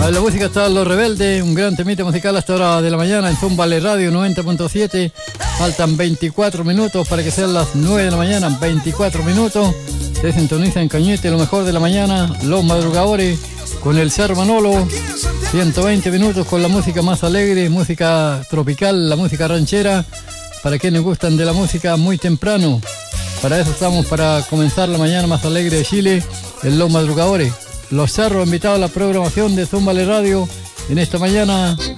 A la música está Los Rebeldes, un gran temita musical hasta hora de la mañana en Zúmbale Radio 90.7. Faltan 24 minutos para que sean las 9 de la mañana, 24 minutos. Se sintoniza en Cañete, lo mejor de la mañana, Los Madrugadores, con el Cerro Manolo. 120 minutos con la música más alegre, música tropical, la música ranchera, para quienes gustan de la música muy temprano. Para eso estamos, para comenzar la mañana más alegre de Chile, en Los Madrugadores. Los Cerros invitados a la programación de Zúmbale Radio en esta mañana